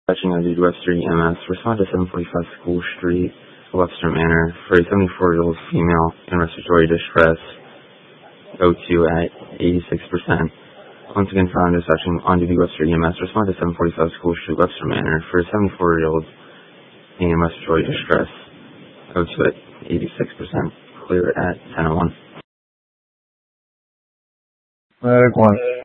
Touching on Webster EMS, respond to 745 School Street, Webster Manor, for a 74-year-old female in respiratory distress, O2 at 86%. Once again, for intersection on duty Webster EMS, respond to 745 School Street, Webster Manor, for a 74-year-old in respiratory distress, O2 at 86%. Clear at 10:01. Medic 1.